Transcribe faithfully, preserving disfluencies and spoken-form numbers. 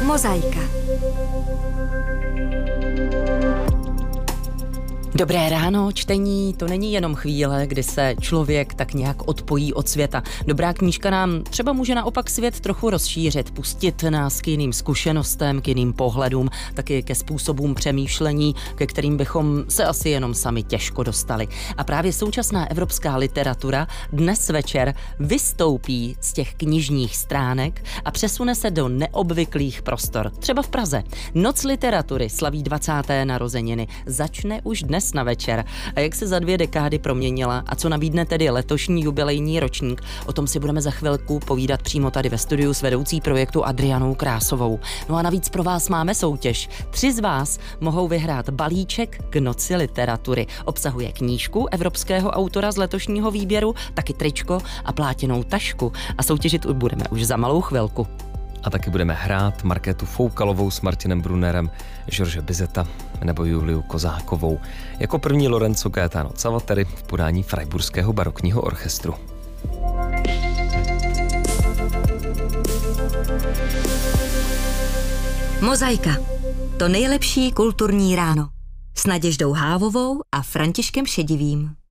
Mozaika. Dobré ráno, čtení, to není jenom chvíle, kdy se člověk tak nějak odpojí od světa. Dobrá knížka nám třeba může naopak svět trochu rozšířit, pustit nás k jiným zkušenostem, k jiným pohledům, taky ke způsobům přemýšlení, ke kterým bychom se asi jenom sami těžko dostali. A právě současná evropská literatura dnes večer vystoupí z těch knižních stránek a přesune se do neobvyklých prostor. Třeba v Praze. Noc literatury slaví dvacáté narozeniny. Začne už dnes na večer. A jak se za dvě dekády proměnila a co nabídne tedy letošní jubilejní ročník, o tom si budeme za chvilku povídat přímo tady ve studiu s vedoucí projektu Adrianou Krásovou. No a navíc pro vás máme soutěž. Tři z vás mohou vyhrát balíček k Noci literatury. Obsahuje knížku evropského autora z letošního výběru, taky tričko a plátěnou tašku. A soutěžit budeme už za malou chvilku. A taky budeme hrát Markétu Foukalovou s Martinem Brunnerem, George Bizeta nebo Juliu Kozákovou. Jako první Lorenzo Gaetano Cavatteri v podání Freiburského barokního orchestru. Mozaika. To nejlepší kulturní ráno. S Naděždou Hávovou a Františkem Šedivým.